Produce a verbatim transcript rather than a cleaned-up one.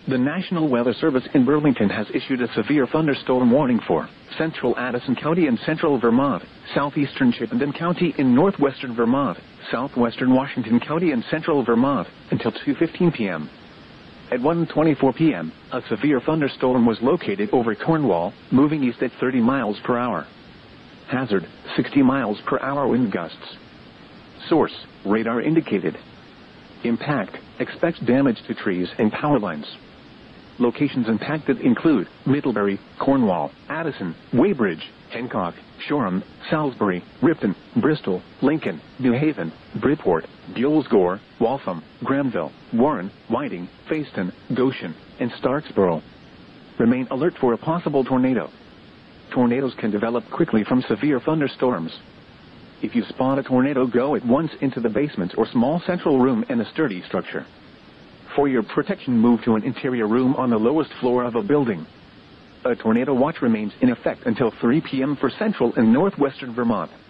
The National Weather Service in Burlington has issued a severe thunderstorm warning for central Addison County in central Vermont, southeastern Chittenden County in northwestern Vermont, southwestern Washington County in central Vermont until two fifteen p m At one twenty-four p m, a severe thunderstorm was located over Cornwall, moving east at thirty miles per hour. Hazard, sixty miles per hour wind gusts. Source, radar indicated. Impact, expects damage to trees and power lines. Locations impacted include Middlebury, Cornwall, Addison, Weybridge, Hancock, Shoreham, Salisbury, Ripon, Bristol, Lincoln, New Haven, Bridport, Buell's Gore, Waltham, Granville, Warren, Whiting, Fayston, Goshen, and Starksboro. Remain alert for a possible tornado. Tornadoes can develop quickly from severe thunderstorms. If you spot a tornado, go at once into the basement or small central room in a sturdy structure. For your protection, move to an interior room on the lowest floor of a building. A tornado watch remains in effect until three p m for central and northwestern Vermont.